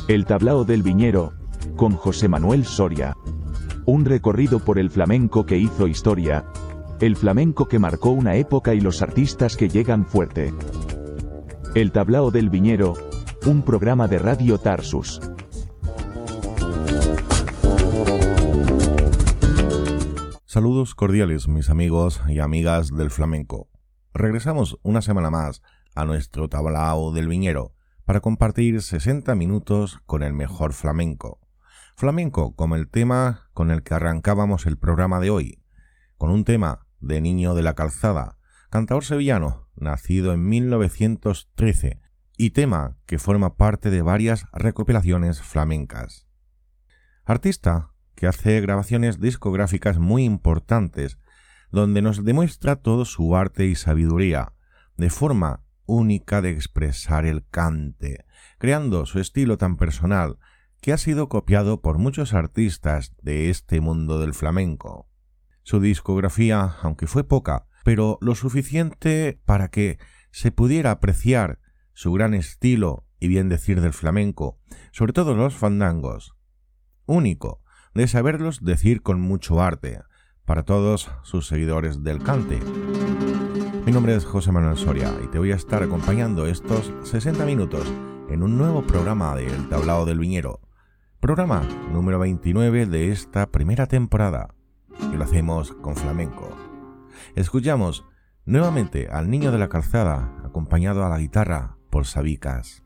El tablao del Viñero, con José Manuel Soria. Un recorrido por el flamenco que hizo historia. El flamenco que marcó una época y los artistas que llegan fuerte. El tablao del Viñero, un programa de Radio Tarsus. Saludos cordiales, mis amigos y amigas del flamenco. Regresamos una semana más a nuestro tablao del Viñero para compartir 60 minutos con el mejor flamenco. Flamenco como el tema con el que arrancábamos el programa de hoy, con un tema de Niño de la Calzada, cantador sevillano, nacido en 1913, y tema que forma parte de varias recopilaciones flamencas. Artista que hace grabaciones discográficas muy importantes, donde nos demuestra todo su arte y sabiduría, de forma única de expresar el cante, creando su estilo tan personal que ha sido copiado por muchos artistas de este mundo del flamenco. Su discografía, aunque fue poca, pero lo suficiente para que se pudiera apreciar su gran estilo y bien decir del flamenco, sobre todo los fandangos, único de saberlos decir con mucho arte, para todos sus seguidores del cante. Mi nombre es José Manuel Soria y te voy a estar acompañando estos 60 minutos en un nuevo programa de El Tablao del Viñero, programa número 29 de esta primera temporada, y lo hacemos con flamenco. Escuchamos nuevamente al Niño de la Calzada, acompañado a la guitarra por Sabicas.